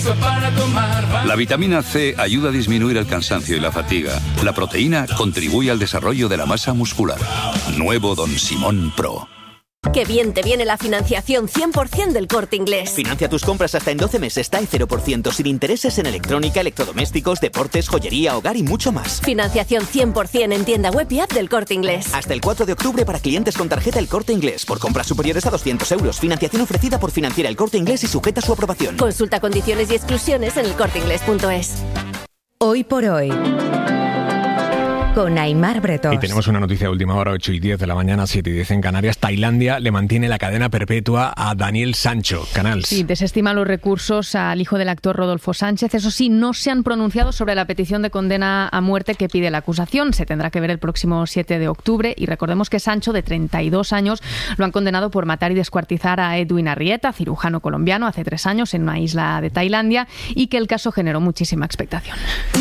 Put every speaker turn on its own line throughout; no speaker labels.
La vitamina C ayuda a disminuir el cansancio y la fatiga. La proteína contribuye al desarrollo de la masa muscular. Nuevo Don Simón Pro.
¡Qué bien te viene la financiación 100% del Corte Inglés!
Financia tus compras hasta en 12 meses, está en 0%, sin intereses en electrónica, electrodomésticos, deportes, joyería, hogar y mucho más.
Financiación 100% en tienda web y app del Corte Inglés.
Hasta el 4 de octubre para clientes con tarjeta El Corte Inglés. Por compras superiores a 200 euros. Financiación ofrecida por Financiera El Corte Inglés y sujeta a su aprobación.
Consulta condiciones y exclusiones en elcorteinglés.es.
Hoy por hoy, con Aimar Bretós.
Y tenemos una noticia de última hora, 8:10 de la mañana, 7:10 en Canarias. Tailandia le mantiene la cadena perpetua a Daniel Sancho. Canals.
Sí, desestima los recursos al hijo del actor Rodolfo Sánchez. Eso sí, no se han pronunciado sobre la petición de condena a muerte que pide la acusación. Se tendrá que ver el próximo 7 de octubre. Y recordemos que Sancho, de 32 años, lo han condenado por matar y descuartizar a Edwin Arrieta, cirujano colombiano, hace 3 años en una isla de Tailandia, y que el caso generó muchísima expectación.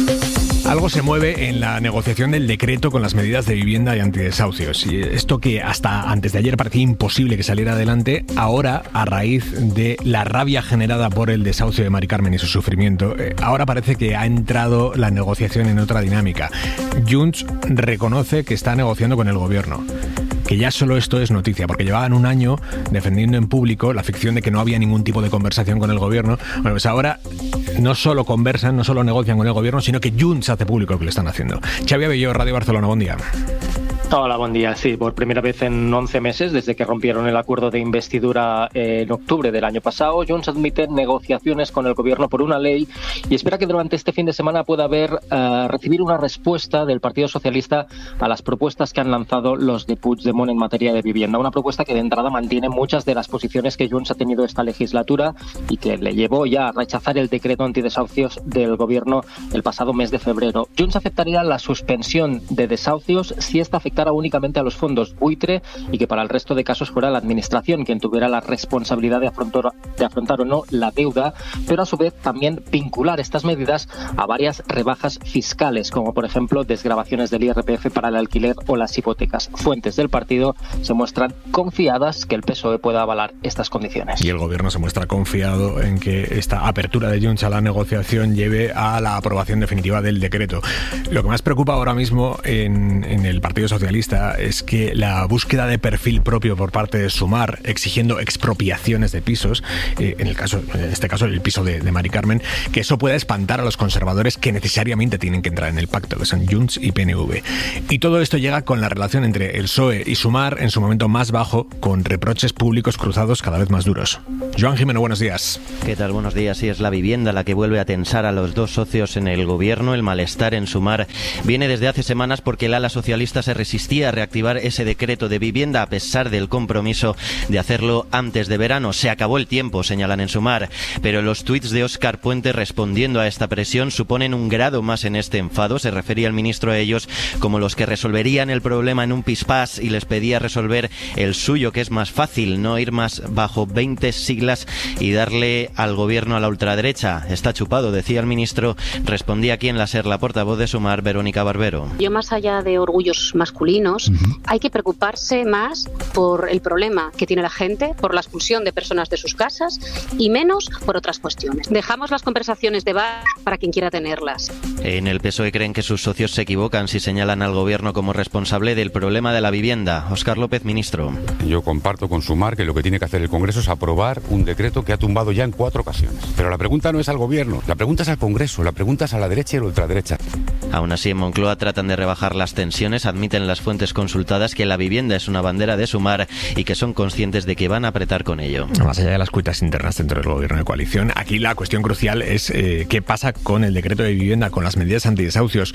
Algo se mueve en la negociación del decreto con las medidas de vivienda y antidesahucios. Y esto que hasta antes de ayer parecía imposible que saliera adelante, ahora, a raíz de la rabia generada por el desahucio de Mari Carmen y su sufrimiento, ahora parece que ha entrado la negociación en otra dinámica. Junts reconoce que está negociando con el gobierno. Que ya solo esto es noticia, porque llevaban un año defendiendo en público la ficción de que no había ningún tipo de conversación con el gobierno. Bueno, pues ahora no solo conversan, no solo negocian con el gobierno, sino que Junts hace público lo que le están haciendo. Xavi Abelló, Radio Barcelona, buen día.
Hola, buen día. Sí, por primera vez en 11 meses, desde que rompieron el acuerdo de investidura en octubre del año pasado, Junts admite negociaciones con el gobierno por una ley y espera que durante este fin de semana pueda recibir una respuesta del Partido Socialista a las propuestas que han lanzado los de Puigdemont en materia de vivienda. Una propuesta que de entrada mantiene muchas de las posiciones que Junts ha tenido esta legislatura y que le llevó ya a rechazar el decreto antidesahucios del gobierno el pasado mes de febrero. Junts aceptaría la suspensión de desahucios si esta afectara únicamente a los fondos buitre y que para el resto de casos fuera la administración quien tuviera la responsabilidad de afrontar o no la deuda, pero a su vez también vincular estas medidas a varias rebajas fiscales, como por ejemplo desgravaciones del IRPF para el alquiler o las hipotecas. Fuentes del partido se muestran confiadas que el PSOE pueda avalar estas condiciones.
Y el gobierno se muestra confiado en que esta apertura de Junts a la negociación lleve a la aprobación definitiva del decreto. Lo que más preocupa ahora mismo en el Partido Socialista es que la búsqueda de perfil propio por parte de Sumar, exigiendo expropiaciones de pisos, en este caso el piso de Mari Carmen, que eso pueda espantar a los conservadores que necesariamente tienen que entrar en el pacto, que son Junts y PNV. Y todo esto llega con la relación entre el PSOE y Sumar en su momento más bajo, con reproches públicos cruzados cada vez más duros. Joan Jimeno, buenos días.
¿Qué tal? Buenos días. Sí, es la vivienda la que vuelve a tensar a los dos socios en el gobierno. El malestar en Sumar viene desde hace semanas porque el ala socialista se resistía a reactivar ese decreto de vivienda a pesar del compromiso de hacerlo antes de verano. Se acabó el tiempo, señalan en Sumar, pero los tuits de Óscar Puente respondiendo a esta presión suponen un grado más en este enfado. Se refería el ministro a ellos como los que resolverían el problema en un pispás y les pedía resolver el suyo, que es más fácil, no ir más bajo 20 siglas y darle al gobierno a la ultraderecha. Está chupado, decía el ministro. Respondía aquí en la SER la portavoz de Sumar, Verónica Barbero.
Yo, más allá de orgullos masculinos, hay que preocuparse más por el problema que tiene la gente, por la expulsión de personas de sus casas y menos por otras cuestiones. Dejamos las conversaciones de bar para quien quiera tenerlas.
En el PSOE creen que sus socios se equivocan si señalan al gobierno como responsable del problema de la vivienda. Óscar López, ministro.
Yo comparto con Sumar que lo que tiene que hacer el Congreso es aprobar un decreto que ha tumbado ya en 4 ocasiones. Pero la pregunta no es al gobierno, la pregunta es al Congreso, la pregunta es a la derecha y a la ultraderecha.
Aún así, en Moncloa tratan de rebajar las tensiones, admiten las fuentes consultadas que la vivienda es una bandera de Sumar y que son conscientes de que van a apretar con ello.
Más allá de las cuitas internas dentro del gobierno de coalición, aquí la cuestión crucial es qué pasa con el decreto de vivienda, con las medidas antidesahucios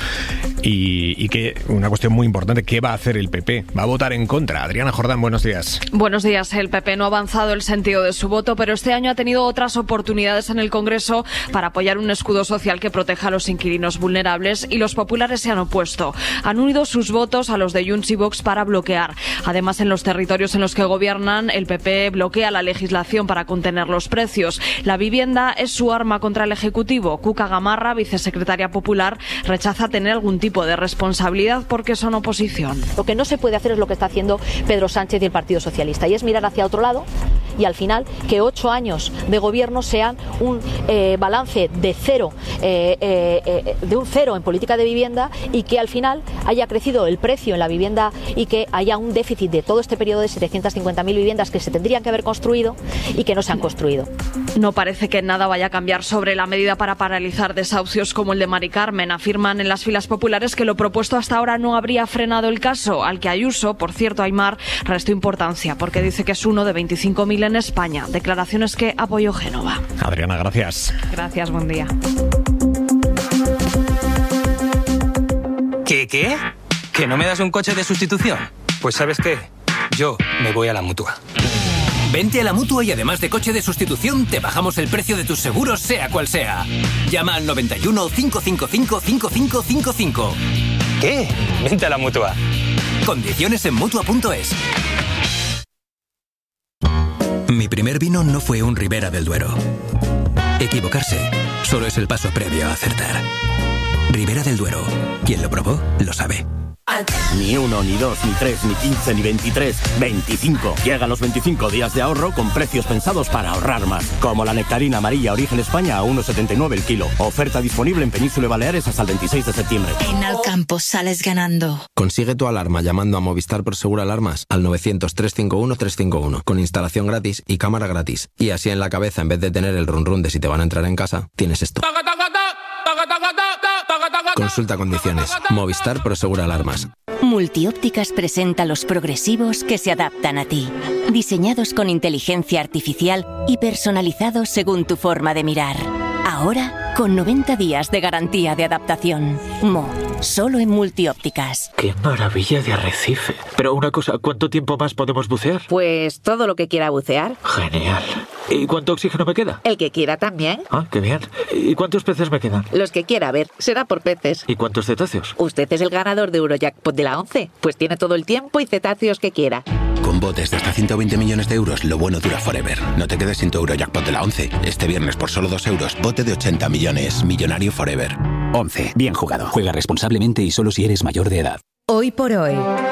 y que una cuestión muy importante, ¿qué va a hacer el PP? ¿Va a votar en contra? Adriana Jordán, buenos días.
Buenos días. El PP no ha avanzado el sentido de su voto, pero este año ha tenido otras oportunidades en el Congreso para apoyar un escudo social que proteja a los inquilinos vulnerables y los populares se han opuesto. Han unido sus votos a los de Junts y Vox para bloquear. Además, en los territorios en los que gobiernan, el PP bloquea la legislación para contener los precios. La vivienda es su arma contra el Ejecutivo. Cuca Gamarra, vicesecretaria popular, rechaza tener algún tipo de responsabilidad porque son oposición.
Lo que no se puede hacer es lo que está haciendo Pedro Sánchez y el Partido Socialista, y es mirar hacia otro lado y al final que 8 años de gobierno sean un balance de cero, de un cero en política de vivienda, y que al final haya crecido el precio en la vivienda y que haya un déficit de todo este periodo de 750.000 viviendas que se tendrían que haber construido y que no se han construido.
No parece que nada vaya a cambiar sobre la medida para paralizar desahucios como el de Mari Carmen. Afirman en las filas populares que lo propuesto hasta ahora no habría frenado el caso, al que Ayuso, por cierto, Aimar, restó importancia porque dice que es uno de 25.000 en España. Declaraciones que apoyó Génova.
Adriana, gracias.
Gracias, buen día.
¿Qué? ¿Que no me das un coche de sustitución? Pues ¿sabes qué? Yo me voy a la Mutua.
Vente a la Mutua y además de coche de sustitución, te bajamos el precio de tus seguros, sea cual sea. Llama al 91 555 5555.
¿Qué? Vente a la Mutua.
Condiciones en Mutua.es. Mi primer vino no fue un Ribera del Duero. Equivocarse solo es el paso previo a acertar. Ribera del Duero. Quien lo probó, lo sabe.
Ni 1, ni 2, ni 3, ni 15, ni 23, 25. Llegan los 25 días de ahorro con precios pensados para ahorrar más. Como la nectarina amarilla Origen España a 1,79 el kilo. Oferta disponible en Península y Baleares hasta el 26 de septiembre.
En Alcampo sales ganando.
Consigue tu alarma llamando a Movistar Prosegur Alarmas al 900-351-351 con instalación gratis y cámara gratis. Y así en la cabeza, en vez de tener el run run de si te van a entrar en casa, tienes esto. Consulta condiciones. Movistar Prosegur Alarmas.
Multiópticas presenta los progresivos que se adaptan a ti. Diseñados con inteligencia artificial y personalizados según tu forma de mirar. Ahora, con 90 días de garantía de adaptación. Solo en Multiópticas.
¡Qué maravilla de arrecife! Pero una cosa, ¿cuánto tiempo más podemos bucear?
Pues todo lo que quiera bucear.
Genial. ¿Y cuánto oxígeno me queda?
El que quiera también.
Ah, qué bien. ¿Y cuántos peces me quedan?
Los que quiera, ver. Será por peces.
¿Y cuántos cetáceos?
Usted es el ganador de Eurojackpot de la 11. Pues tiene todo el tiempo y cetáceos que quiera.
Con botes de hasta 120 millones de euros, lo bueno dura forever. No te quedes sin tu Eurojackpot de la 11. Este viernes por solo 2 euros, bote de 80 millones. Millonario forever.
11. Bien jugado. Juega responsablemente y solo si eres mayor de edad.
Hoy por hoy.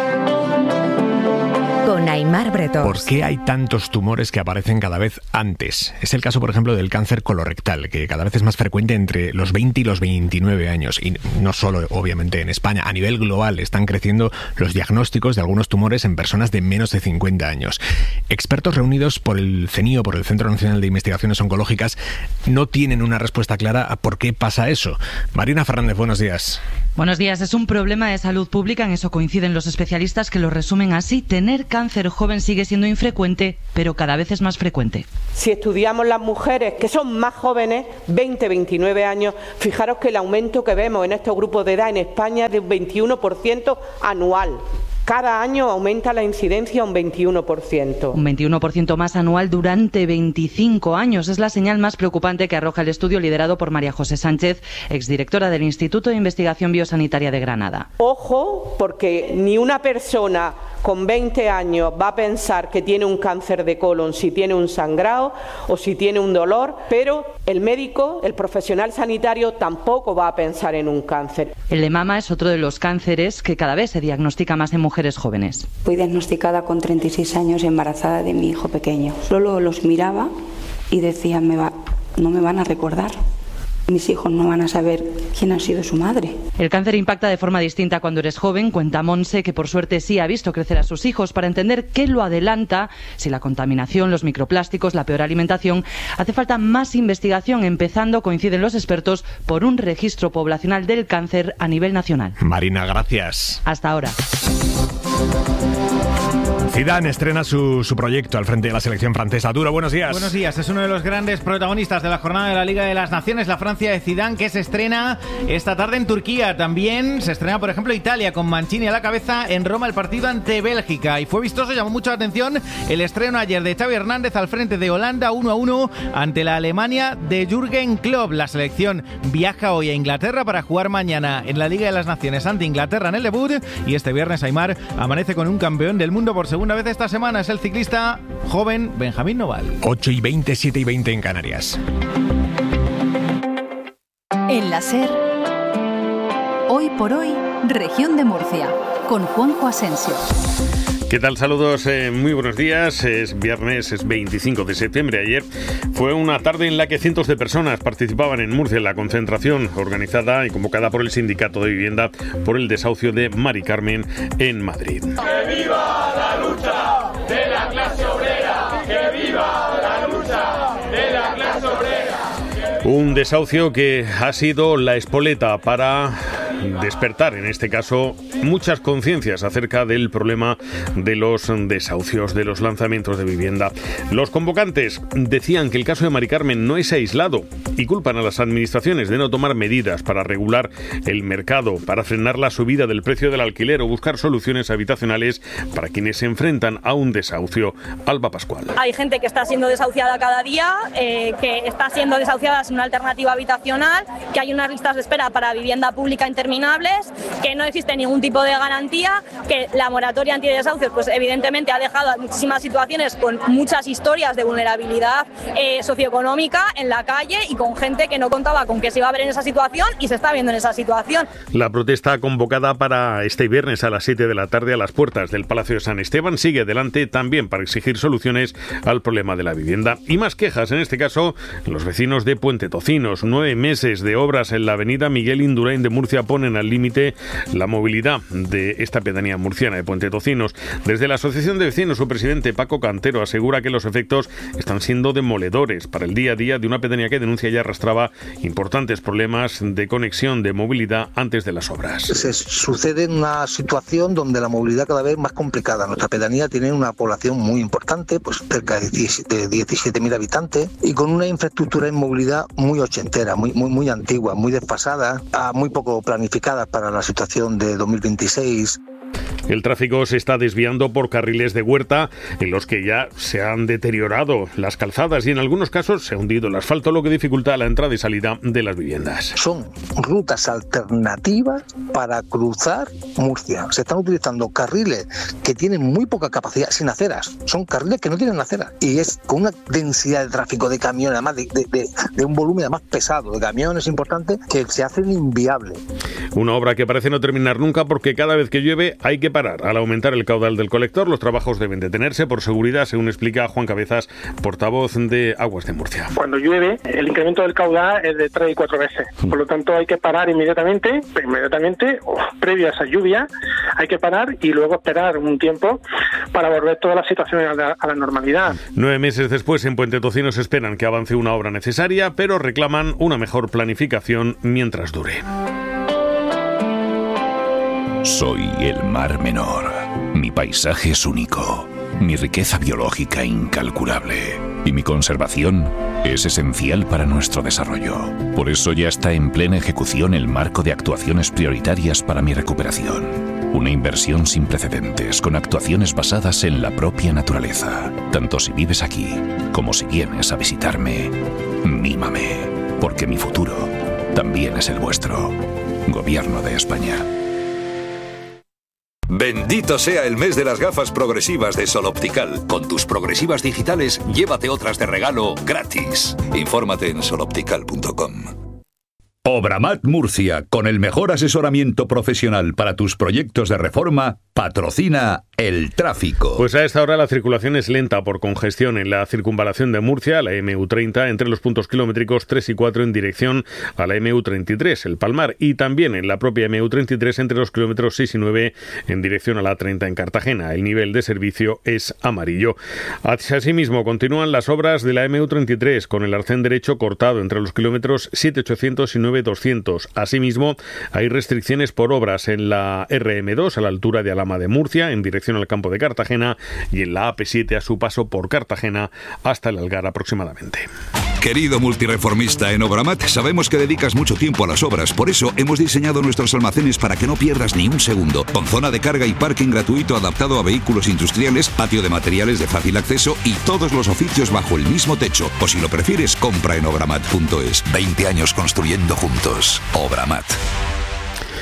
Con Aimar Bretón.
¿Por qué hay tantos tumores que aparecen cada vez antes? Es el caso, por ejemplo, del cáncer colorectal, que cada vez es más frecuente entre los 20 y los 29 años. Y no solo, obviamente, en España. A nivel global están creciendo los diagnósticos de algunos tumores en personas de menos de 50 años. Expertos reunidos por el CENIO, por el Centro Nacional de Investigaciones Oncológicas, no tienen una respuesta clara a por qué pasa eso. Marina Fernández, buenos días.
Buenos días. Es un problema de salud pública, en eso coinciden los especialistas, que lo resumen así. Tener cáncer joven sigue siendo infrecuente, pero cada vez es más frecuente.
Si estudiamos las mujeres que son más jóvenes, 20-29 años, fijaros que el aumento que vemos en estos grupos de edad en España es de un 21% anual. Cada año aumenta la incidencia un 21%.
Un 21% más anual durante 25 años. Es la señal más preocupante que arroja el estudio liderado por María José Sánchez, exdirectora del Instituto de Investigación Biosanitaria de Granada.
Ojo, porque ni una persona con 20 años va a pensar que tiene un cáncer de colon si tiene un sangrado o si tiene un dolor, pero el médico, el profesional sanitario, tampoco va a pensar en un cáncer.
El de mama es otro de los cánceres que cada vez se diagnostica más en mujeres jóvenes.
Fui diagnosticada con 36 años embarazada de mi hijo pequeño. Solo los miraba y decía, no me van a recordar. Mis hijos no van a saber quién ha sido su madre.
El cáncer impacta de forma distinta cuando eres joven, cuenta Monse, que por suerte sí ha visto crecer a sus hijos. Para entender qué lo adelanta, si la contaminación, los microplásticos, la peor alimentación, hace falta más investigación, empezando, coinciden los expertos, por un registro poblacional del cáncer a nivel nacional.
Marina, gracias.
Hasta ahora.
Zidane estrena su proyecto al frente de la selección francesa. Duro, buenos días.
Buenos días. Es uno de los grandes protagonistas de la jornada de la Liga de las Naciones, la Francia de Zidane, que se estrena esta tarde en Turquía. También se estrena, por ejemplo, Italia, con Mancini a la cabeza en Roma, el partido ante Bélgica. Y fue vistoso, llamó mucho la atención el estreno ayer de Xavi Hernández al frente de Holanda 1-1 ante la Alemania de Jürgen Klopp. La selección viaja hoy a Inglaterra para jugar mañana en la Liga de las Naciones ante Inglaterra en el debut. Y este viernes Aimar amanece con un campeón del mundo por segunda vez esta semana. Es el ciclista joven Benjamín Noval.
8:20, 7:20 en Canarias.
En la SER, hoy por hoy, Región de Murcia, con Juanjo Asensio.
¿Qué tal? Saludos, muy buenos días. Es viernes, es 25 de septiembre. Ayer fue una tarde en la que cientos de personas participaban en Murcia en la concentración organizada y convocada por el Sindicato de Vivienda por el desahucio de Mari Carmen en Madrid.
¡Que viva la lucha de la clase obrera! ¡Que viva la lucha de la clase obrera!
Un desahucio que ha sido la espoleta para despertar, en este caso, muchas conciencias acerca del problema de los desahucios, de los lanzamientos de vivienda. Los convocantes decían que el caso de Mari Carmen no es aislado y culpan a las administraciones de no tomar medidas para regular el mercado, para frenar la subida del precio del alquiler o buscar soluciones habitacionales para quienes se enfrentan a un desahucio. Alba Pascual.
Hay gente que está siendo desahuciada cada día, que está siendo desahuciada sin una alternativa habitacional, que hay unas listas de espera para vivienda pública interminables, que no existe ningún tipo de garantía, que la moratoria antidesahucios pues evidentemente ha dejado a muchísimas situaciones con muchas historias de vulnerabilidad socioeconómica en la calle y con gente que no contaba con que se iba a ver en esa situación y se está viendo en esa situación.
La protesta convocada para este viernes a las 7 de la tarde a las puertas del Palacio de San Esteban sigue adelante también para exigir soluciones al problema de la vivienda. Y más quejas, en este caso, los vecinos de Puente Tocinos. 9 meses de obras en la avenida Miguel Indurain de Murcia ponen al límite la movilidad de esta pedanía murciana de Puente Tocinos. Desde la Asociación de Vecinos, su presidente Paco Cantero asegura que los efectos están siendo demoledores para el día a día de una pedanía que denuncia ya arrastraba importantes problemas de conexión, de movilidad antes de las obras.
Se sucede en una situación donde la movilidad cada vez es más complicada. Nuestra pedanía tiene una población muy importante, pues cerca de 17.000 habitantes, y con una infraestructura en movilidad muy ochentera, muy antigua, muy desfasada, muy poco planificada para la situación de 2026.
El tráfico se está desviando por carriles de huerta en los que ya se han deteriorado las calzadas y en algunos casos se ha hundido el asfalto, lo que dificulta la entrada y salida de las viviendas.
Son rutas alternativas para cruzar Murcia. Se están utilizando carriles que tienen muy poca capacidad, sin aceras. Son carriles que no tienen aceras. Y es con una densidad de tráfico de camiones, además de un volumen además pesado de camiones importante, que se hacen inviables.
Una obra que parece no terminar nunca porque cada vez que llueve hay que parar. Al aumentar el caudal del colector, los trabajos deben detenerse por seguridad, según explica Juan Cabezas, portavoz de Aguas de Murcia.
Cuando llueve, el incremento del caudal es de 3 y 4 veces. Por lo tanto, hay que parar inmediatamente, previo a esa lluvia, hay que parar y luego esperar un tiempo para volver todas las situaciones a la normalidad.
9 meses después, en Puente Tocinos esperan que avance una obra necesaria, pero reclaman una mejor planificación mientras dure.
Soy el Mar Menor. Mi paisaje es único, mi riqueza biológica incalculable y mi conservación es esencial para nuestro desarrollo. Por eso ya está en plena ejecución el marco de actuaciones prioritarias para mi recuperación. Una inversión sin precedentes, con actuaciones basadas en la propia naturaleza. Tanto si vives aquí como si vienes a visitarme, mímame, porque mi futuro también es el vuestro. Gobierno de España.
Bendito sea el mes de las gafas progresivas de Sol Optical. Con tus progresivas digitales, llévate otras de regalo gratis. Infórmate en soloptical.com.
Obramat Murcia, con el mejor asesoramiento profesional para tus proyectos de reforma, patrocina el tráfico.
Pues a esta hora la circulación es lenta por congestión en la circunvalación de Murcia, la MU30, entre los puntos kilométricos 3 y 4 en dirección a la MU33, el Palmar, y también en la propia MU33 entre los kilómetros 6 y 9 en dirección a la 30 en Cartagena. El nivel de servicio es amarillo. Asimismo, continúan las obras de la MU33 con el arcén derecho cortado entre los kilómetros 7.800 y 9.200. Asimismo, hay restricciones por obras en la RM2 a la altura de Alhama de Murcia, en dirección al campo de Cartagena, y en la AP7 a su paso por Cartagena hasta el Algar aproximadamente.
Querido multireformista, en Obramat sabemos que dedicas mucho tiempo a las obras, por eso hemos diseñado nuestros almacenes para que no pierdas ni un segundo, con zona de carga y parking gratuito adaptado a vehículos industriales, patio de materiales de fácil acceso y todos los oficios bajo el mismo techo. O si lo prefieres, compra en obramat.es. 20 años construyendo juntos. Obramat.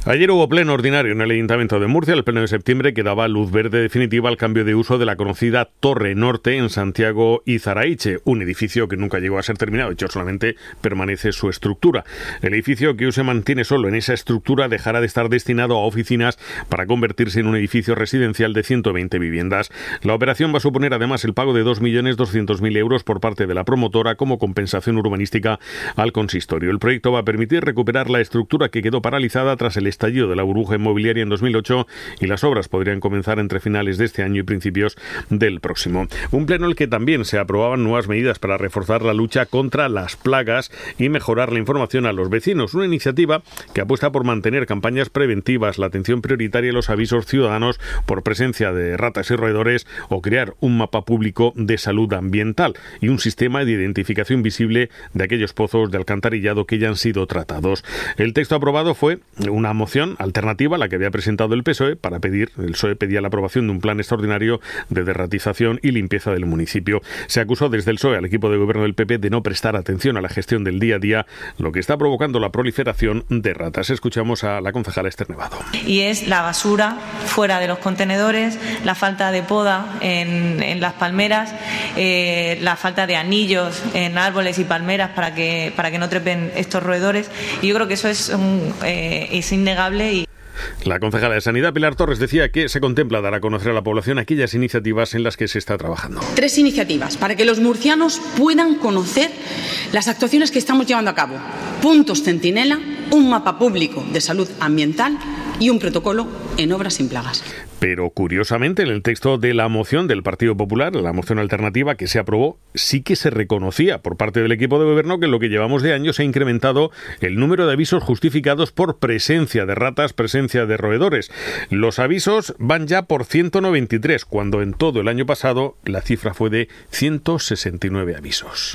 Ayer hubo pleno ordinario en el Ayuntamiento de Murcia. El pleno de septiembre que daba luz verde definitiva al cambio de uso de la conocida Torre Norte en Santiago y Zaraiche, un edificio que nunca llegó a ser terminado, de hecho solamente permanece su estructura. El edificio que hoy se mantiene solo en esa estructura dejará de estar destinado a oficinas para convertirse en un edificio residencial de 120 viviendas. La operación va a suponer además el pago de 2.200.000 euros por parte de la promotora como compensación urbanística al consistorio. El proyecto va a permitir recuperar la estructura que quedó paralizada tras el estallido de la burbuja inmobiliaria en 2008 y las obras podrían comenzar entre finales de este año y principios del próximo. Un pleno en el que también se aprobaban nuevas medidas para reforzar la lucha contra las plagas y mejorar la información a los vecinos. Una iniciativa que apuesta por mantener campañas preventivas, la atención prioritaria y los avisos ciudadanos por presencia de ratas y roedores o crear un mapa público de salud ambiental y un sistema de identificación visible de aquellos pozos de alcantarillado que ya han sido tratados. El texto aprobado fue una moción alternativa a la que había presentado el PSOE el PSOE pedía la aprobación de un plan extraordinario de derratización y limpieza del municipio. Se acusó desde el PSOE al equipo de gobierno del PP de no prestar atención a la gestión del día a día, lo que está provocando la proliferación de ratas. Escuchamos a la concejala Esther Nevado.
Y es la basura fuera de los contenedores, la falta de poda en las palmeras, la falta de anillos en árboles y palmeras para que no trepen estos roedores. Y yo creo que eso es innegable.
La concejala de Sanidad, Pilar Torres, decía que se contempla dar a conocer a la población aquellas iniciativas en las que se está trabajando.
3 iniciativas para que los murcianos puedan conocer las actuaciones que estamos llevando a cabo. Puntos centinela, un mapa público de salud ambiental y un protocolo en obras sin plagas.
Pero curiosamente en el texto de la moción del Partido Popular, la moción alternativa que se aprobó, sí que se reconocía por parte del equipo de gobierno que en lo que llevamos de año se ha incrementado el número de avisos justificados por presencia de ratas, presencia de roedores. Los avisos van ya por 193, cuando en todo el año pasado la cifra fue de 169 avisos.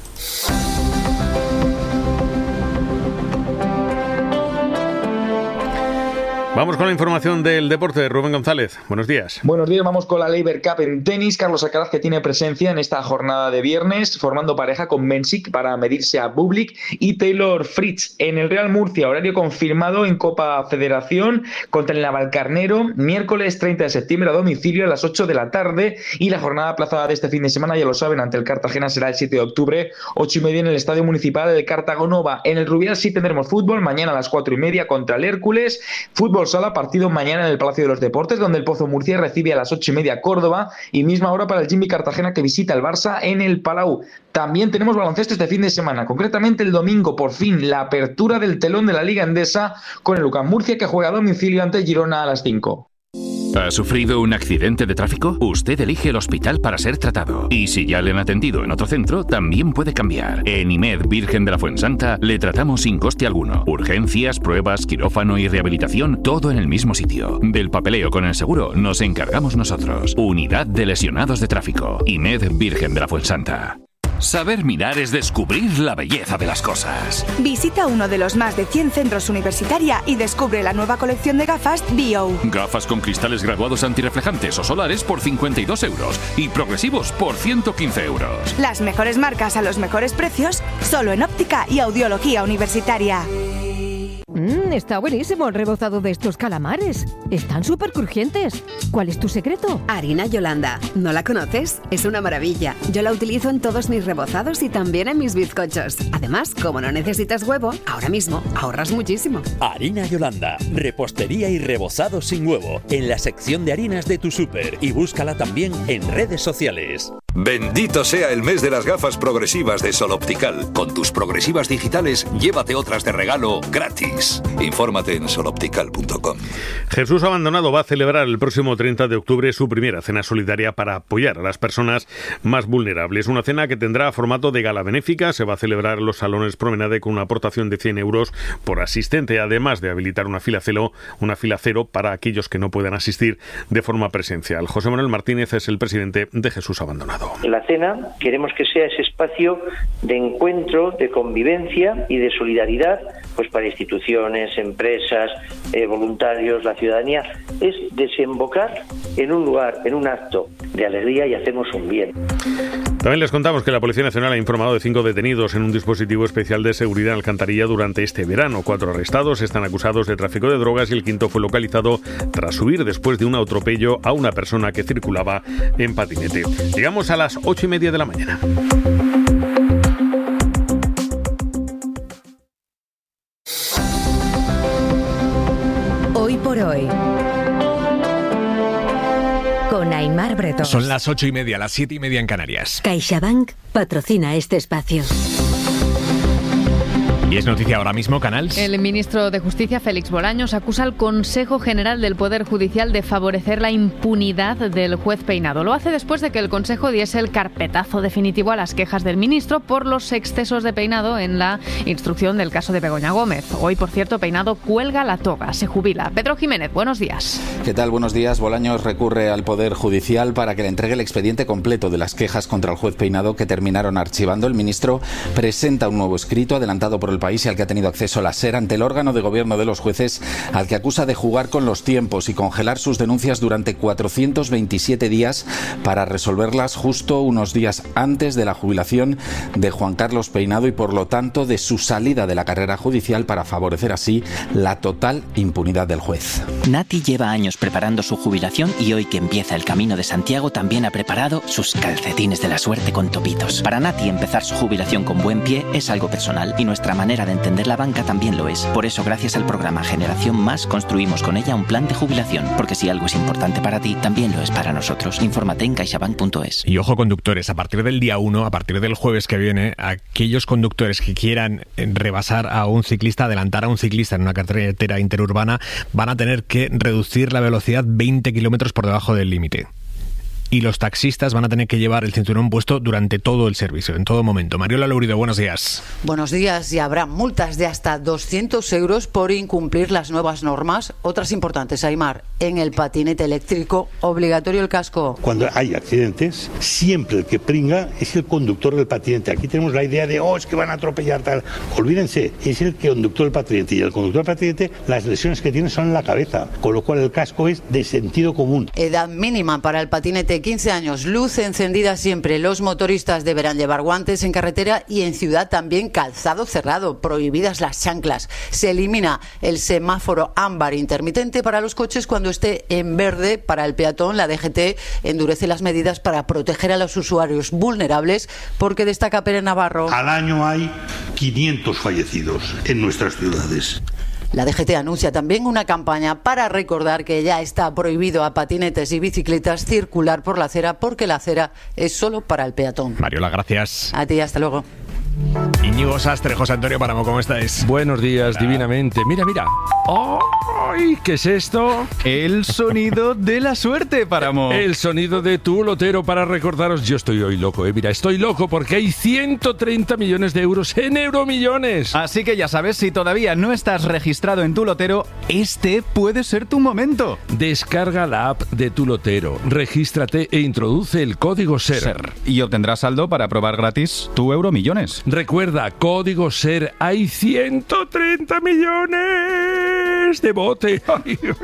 Vamos con la información del deporte. Rubén González, buenos días.
Buenos días, vamos con la Laver Cup en tenis. Carlos Alcaraz, que tiene presencia en esta jornada de viernes, formando pareja con Mensik para medirse a Bublik y Taylor Fritz. En el Real Murcia, horario confirmado en Copa Federación contra el Navalcarnero, miércoles 30 de septiembre a domicilio a las 8 de la tarde. Y la jornada aplazada de este fin de semana, ya lo saben, ante el Cartagena será el 7 de octubre, 8:30 en el Estadio Municipal del Cartagonova. En el Rubial sí tendremos fútbol, mañana a las 4:30 contra el Hércules. Fútbol sala, partido mañana en el Palacio de los Deportes, donde el Pozo Murcia recibe a las 8:30 Córdoba, y misma hora para el Jimmy Cartagena, que visita el Barça en el Palau. También tenemos baloncesto este fin de semana, concretamente el domingo, por fin, la apertura del telón de la Liga Endesa con el UCAM Murcia, que juega a domicilio ante Girona a las 5.
¿Ha sufrido un accidente de tráfico? Usted elige el hospital para ser tratado. Y si ya le han atendido en otro centro, también puede cambiar. En IMED Virgen de la Fuensanta le tratamos sin coste alguno. Urgencias, pruebas, quirófano y rehabilitación, todo en el mismo sitio. Del papeleo con el seguro nos encargamos nosotros. Unidad de Lesionados de Tráfico. IMED Virgen de la Fuensanta. Saber mirar es descubrir la belleza de las cosas.
Visita uno de los más de 100 centros universitarios y descubre la nueva colección de gafas Bio.
Gafas con cristales graduados antirreflejantes o solares por 52 euros y progresivos por 115 euros.
Las mejores marcas a los mejores precios, solo en óptica y audiología universitaria.
Está buenísimo el rebozado de estos calamares. Están súper crujientes. ¿Cuál es tu secreto?
Harina Yolanda. ¿No la conoces? Es una maravilla. Yo la utilizo en todos mis rebozados y también en mis bizcochos. Además, como no necesitas huevo, ahora mismo ahorras muchísimo.
Harina Yolanda. Repostería y rebozado sin huevo. En la sección de harinas de tu súper. Y búscala también en redes sociales.
Bendito sea el mes de las gafas progresivas de Sol Optical. Con tus progresivas digitales, llévate otras de regalo gratis. Infórmate en soloptical.com.
Jesús Abandonado va a celebrar el próximo 30 de octubre su primera cena solidaria para apoyar a las personas más vulnerables. Una cena que tendrá formato de gala benéfica. Se va a celebrar en los salones Promenade con una aportación de 100 euros por asistente, además de habilitar una fila cero para aquellos que no puedan asistir de forma presencial. José Manuel Martínez es el presidente de Jesús Abandonado.
En la cena queremos que sea ese espacio de encuentro, de convivencia y de solidaridad, pues para instituciones, empresas, voluntarios, la ciudadanía. Es desembocar en un lugar, en un acto de alegría, y hacemos un bien.
También les contamos que la Policía Nacional ha informado de 5 detenidos en un dispositivo especial de seguridad en Alcantarilla durante este verano. 4 arrestados están acusados de tráfico de drogas y el quinto fue localizado tras huir después de un atropello a una persona que circulaba en patinete. Llegamos a las 8:30 de la mañana.
Hoy por hoy, con Aimar Bretón.
Son las 8:30, las 7:30 en Canarias.
CaixaBank patrocina este espacio.
Y es noticia ahora mismo, Canals.
El ministro de Justicia, Félix Bolaños, acusa al Consejo General del Poder Judicial de favorecer la impunidad del juez Peinado. Lo hace después de que el Consejo diese el carpetazo definitivo a las quejas del ministro por los excesos de Peinado en la instrucción del caso de Begoña Gómez. Hoy, por cierto, Peinado cuelga la toga, se jubila. Pedro Jiménez, buenos días.
¿Qué tal? Buenos días. Bolaños recurre al Poder Judicial para que le entregue el expediente completo de las quejas contra el juez Peinado que terminaron archivando. El ministro presenta un nuevo escrito adelantado por el País y al que ha tenido acceso la SER ante el órgano de gobierno de los jueces, al que acusa de jugar con los tiempos y congelar sus denuncias durante 427 días para resolverlas justo unos días antes de la jubilación de Juan Carlos Peinado y por lo tanto de su salida de la carrera judicial para favorecer así la total impunidad del juez.
Nati lleva años preparando su jubilación y hoy que empieza el Camino de Santiago también ha preparado sus calcetines de la suerte con topitos. Para Nati empezar su jubilación con buen pie es algo personal y nuestra manera de entender la banca también lo es. Por eso, gracias al programa Generación Más, construimos con ella un plan de jubilación. Porque si algo es importante para ti, también lo es para nosotros. Infórmate en caixabank.es.
Y ojo, conductores, a partir del día 1, a partir del jueves que viene, aquellos conductores que quieran rebasar a un ciclista, adelantar a un ciclista en una carretera interurbana, van a tener que reducir la velocidad 20 kilómetros por debajo del límite. Y los taxistas van a tener que llevar el cinturón puesto durante todo el servicio, en todo momento. Mariola Lourido, buenos días.
Buenos días. Y habrá multas de hasta 200 euros por incumplir las nuevas normas. Otras importantes, Aimar. En el patinete eléctrico, obligatorio el casco.
Cuando hay accidentes, siempre el que pringa es el conductor del patinete. Aquí tenemos la idea de, es que van a atropellar tal. Olvídense, es el conductor del patinete. Y el conductor del patinete, las lesiones que tiene son en la cabeza. Con lo cual el casco es de sentido común.
Edad mínima para el patinete, 15 años, luz encendida siempre. Los motoristas deberán llevar guantes en carretera y en ciudad también calzado cerrado, prohibidas las chanclas. Se elimina el semáforo ámbar intermitente para los coches cuando esté en verde para el peatón. La DGT endurece las medidas para proteger a los usuarios vulnerables porque destaca Pere Navarro.
Al año hay 500 fallecidos en nuestras ciudades.
La DGT anuncia también una campaña para recordar que ya está prohibido a patinetes y bicicletas circular por la acera porque la acera es solo para el peatón.
Mariola, gracias.
A ti, hasta luego.
Íñigo Sastre, José Antonio Páramo, ¿cómo estáis?
Buenos días, divinamente. Mira. ¡Ay! ¿Qué es esto?
El sonido de la suerte, Páramo.
El sonido de tu lotero para recordaros. Yo estoy hoy loco, Mira, estoy loco porque hay 130 millones de euros en Euromillones.
Así que ya sabes, si todavía no estás registrado en tu lotero, este puede ser tu momento.
Descarga la app de tu lotero, regístrate e introduce el código SER.
Y obtendrás saldo para probar gratis tu Euromillones.
Recuerda, código SER, hay 130 millones de bote. Ay,